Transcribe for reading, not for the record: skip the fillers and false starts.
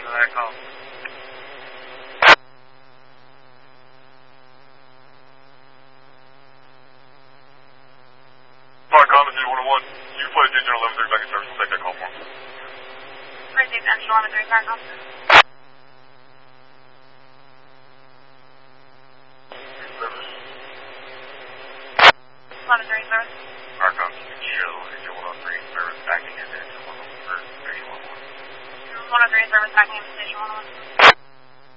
for that call. Park on 101. You play attention 11-3 back in service. We'll take that call for him. Please attention 11-3 back on. 11-3 service. Park on show engine 103 service backing into engine 101 for station 101. 103 service backing into station 101.